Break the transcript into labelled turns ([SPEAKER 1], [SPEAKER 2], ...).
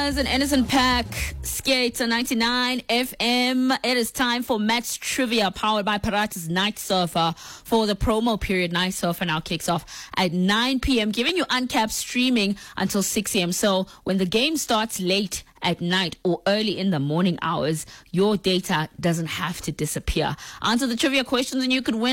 [SPEAKER 1] Mars and Anderson .Paak, Skates on 99 FM. It is time for Match Trivia powered by Paratus Night Surfer. For the promo period, Night Surfer now kicks off at 9 p.m., giving you uncapped streaming until 6 a.m. So when the game starts late at night or early in the morning hours, your data doesn't have to disappear. Answer the trivia questions and you could win